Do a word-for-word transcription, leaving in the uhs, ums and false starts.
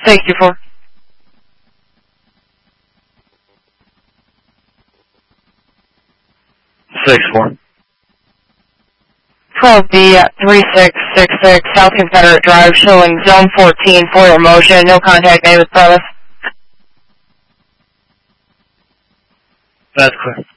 Thank you for. six four. twelve B three six six six, South Confederate Drive, showing zone fourteen for your motion. No contact made with premise. That's clear.